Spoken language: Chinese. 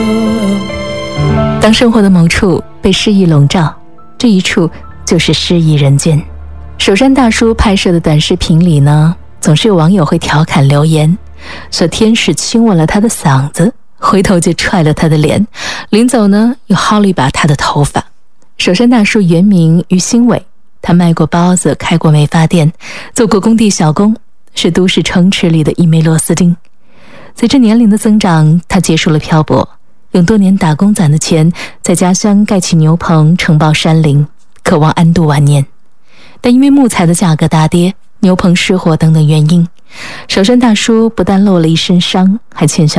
当生活的某处被诗意笼罩，这一处就是诗意人间。首山大叔拍摄的短视频里呢，总是有网友会调侃留言，说天使亲吻了他的嗓子，回头就踹了他的脸，临走呢又薅了一把他的头发。首山大叔原名于新伟，他卖过包子，开过美发店，做过工地小工，是都市城池里的一枚螺丝钉。随着年龄的增长，他结束了漂泊，用多年打工攒的钱，在家乡盖起牛棚，承包山林，渴望安度晚年。但因为木材的价格大跌，牛棚失火等等原因，首山大叔不但落了一身伤，还欠下